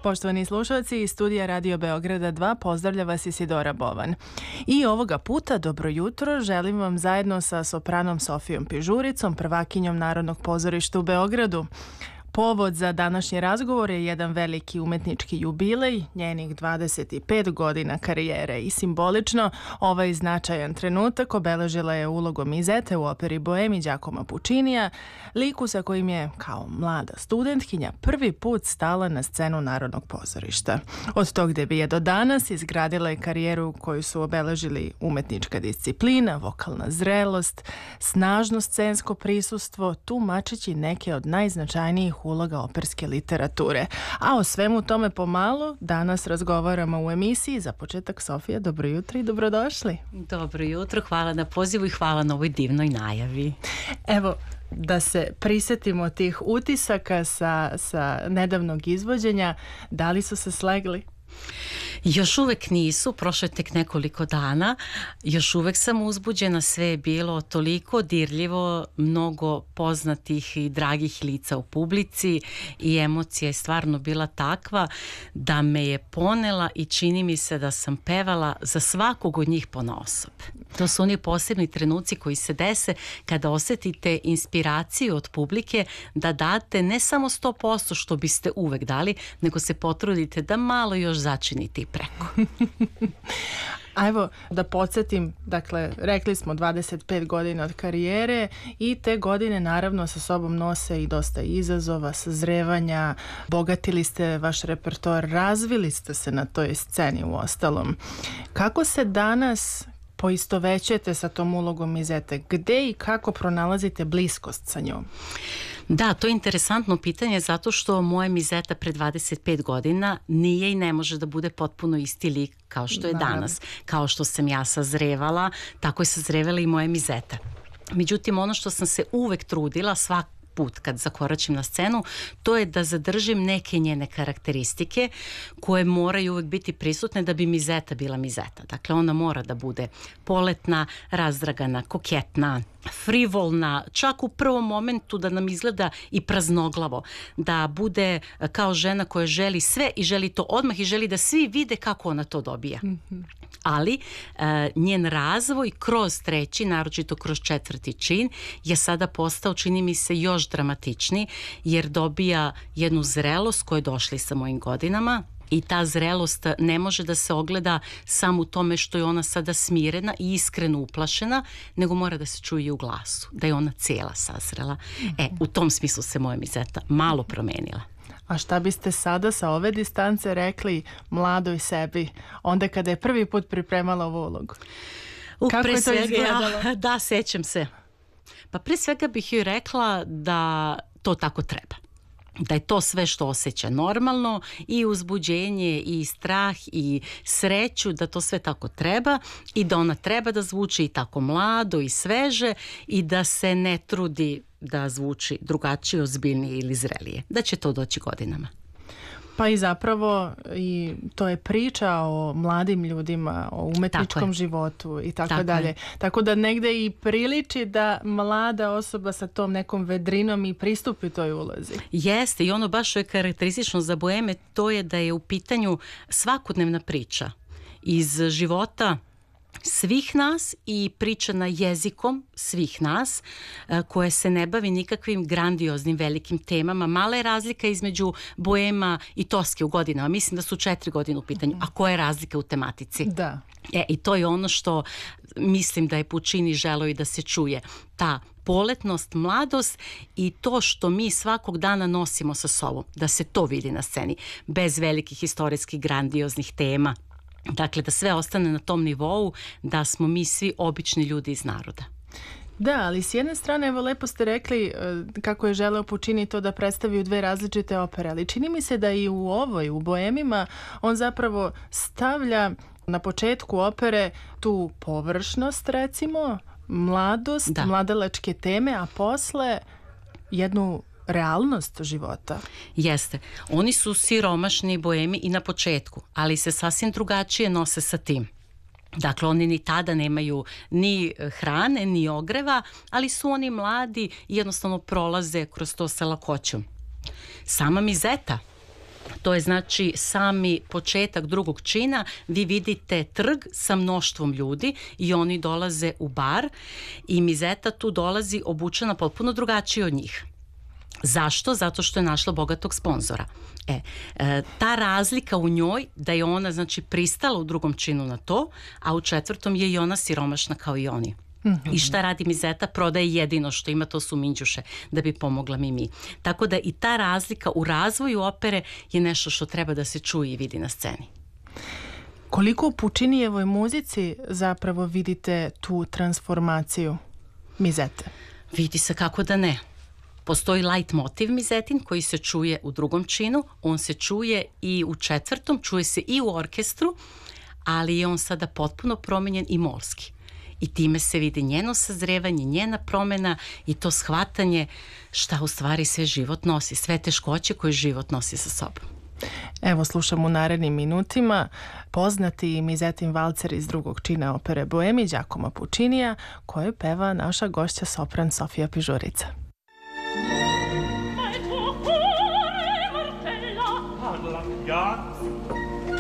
Poštovani slušalci, iz studija Radio Beograda 2 pozdravlja vas Isidora Bovan. I ovoga puta, dobro jutro, želim vam zajedno sa sopranom Sofijom Pižuricom, prvakinjom Narodnog pozorišta u Beogradu. Povod za današnji razgovor je jedan veliki umetnički jubilej, njenih 25 godina karijere i simbolično ovaj značajan trenutak obeležila je ulogom Mizete u operi Boemi Giacoma Puccinija, liku sa kojim je, kao mlada studentkinja, prvi put stala na scenu Narodnog pozorišta. Od tog debija do danas izgradila je karijeru koju su obeležili umetnička disciplina, vokalna zrelost, snažno scensko prisustvo, tumačeći neke od najznačajnijih uloga operske literature. A o svemu tome pomalo danas razgovaramo u emisiji. Za početak, Sofija, dobro jutro i dobrodošli. Dobro jutro, hvala na pozivu i hvala na ovoj divnoj najavi. Evo, da se prisetimo tih utisaka sa nedavnog izvođenja, da li su se slegli? Još uvek nisu, prošlo je tek nekoliko dana, još uvek sam uzbuđena, sve je bilo toliko dirljivo, mnogo poznatih i dragih lica u publici i emocija je stvarno bila takva da me je ponela i čini mi se da sam pevala za svakog od njih ponaosob. To su oni posebni trenuci koji se dese kada osetite inspiraciju od publike da date ne samo 100% što biste uvek dali, nego se potrudite da malo još začinite i preko. A evo da podsjetim, dakle, rekli smo 25 godina od karijere i te godine naravno sa sobom nose i dosta izazova, sazrevanja, bogatili ste vaš repertoar, razvili ste se na toj sceni u ostalom. Kako se danas poistovećujete sa tom ulogom Mizete? Gde i kako pronalazite bliskost sa njom? Da, to je interesantno pitanje zato što moja Mizeta pre 25 godina nije i ne može da bude potpuno isti lik kao što je danas. Kao što sam ja sazrevala, tako je sazrevala i moja Mizeta. Međutim, ono što sam se uvek trudila, svak put kad zakoračim na scenu, to je da zadržim neke njene karakteristike koje moraju uvek biti prisutne da bi Mizeta bila Mizeta. Dakle, ona mora da bude poletna, razdragana, koketna, frivolna, čak u prvom momentu da nam izgleda i praznoglavo, da bude kao žena koja želi sve i želi to odmah i želi da svi vide kako ona to dobija. Ali njen razvoj kroz treći, naročito kroz četvrti čin, je sada postao, čini mi se, još dramatičniji, jer dobija jednu zrelost koja je došla sa mojim godinama. I ta zrelost ne može da se ogleda samo u tome što je ona sada smirena i iskreno uplašena, nego mora da se čuje u glasu, da je ona cijela sazrela. U tom smislu se moja Mizeta malo promenila. A šta biste sada sa ove distance rekli mladoj sebi, onda kada je prvi put pripremala ovu ulogu? Kako je to izgledalo? Da, sećam se. Pa pre svega bih joj rekla da to tako treba. Da je to sve što osjeća normalno, i uzbuđenje i strah i sreću, da to sve tako treba i da ona treba da zvuči i tako mlado i sveže i da se ne trudi da zvuči drugačije, ozbiljnije ili zrelije. Da će to doći godinama. Pa i zapravo i to je priča o mladim ljudima, o umetničkom životu i tako dalje. Tako da negde i priliči da mlada osoba sa tom nekom vedrinom i pristupi toj ulozi. Jeste, i ono baš što je karakteristično za Boeme, to je da je u pitanju svakodnevna priča iz života svih nas i pričana jezikom svih nas, koje se ne bavi nikakvim grandioznim velikim temama. Mala je razlika između Boema i Toske u godinama. Mislim da su 4 godine u pitanju. A koja je razlika u tematici? Da. I to je ono što mislim da je Puccini želeo i da se čuje. Ta poletnost, mladost i to što mi svakog dana nosimo sa sobom. Da se to vidi na sceni. Bez velikih istorijskih grandioznih tema. Dakle, da sve ostane na tom nivou, da smo mi svi obični ljudi iz naroda. Da, ali s jedne strane, evo, lepo ste rekli kako je želeo Puccini to da predstavi u dve različite opere, ali čini mi se da i u ovoj, u Boemima, on zapravo stavlja na početku opere tu površnost, recimo, mladost, mladalačke teme, a posle jednu realnost života. Jeste. Oni su siromašni Boemi i na početku, ali se sasvim drugačije nose sa tim. Dakle, oni ni tada nemaju ni hrane, ni ogreva, ali su oni mladi i jednostavno prolaze kroz to sa lakoćom. Sama Mizeta, To je znači sami početak drugog čina, vi vidite trg sa mnoštvom ljudi i oni dolaze u bar i Mizeta tu dolazi obučena potpuno drugačije od njih. Zašto? Zato što je našla bogatog sponzora. Ta razlika u njoj da je ona znači pristala u drugom činu na to, a u četvrtom je i ona siromašna kao i oni. I šta radi Mizeta? Prodaje jedino što ima, to su minđuše, da bi pomogla Mimi. Tako da i ta razlika u razvoju opere je nešto što treba da se čuje i vidi na sceni. Koliko u Pučinijevoj muzici zapravo vidite tu transformaciju Mizete? Vidi se, kako da ne. Postoji light motiv Mizetin koji se čuje u drugom činu, on se čuje i u četvrtom, čuje se i u orkestru, ali je on sada potpuno promenjen i molski. I time se vidi njeno sazrevanje, njena promena i to shvatanje šta u stvari sve život nosi, sve teškoće koje život nosi sa sobom. Evo, slušamo u narednim minutima poznati Mizetin valcer iz drugog čina opere Boemi Giacomo Puccinija, koju peva naša gošća sopran Sofija Pižurica.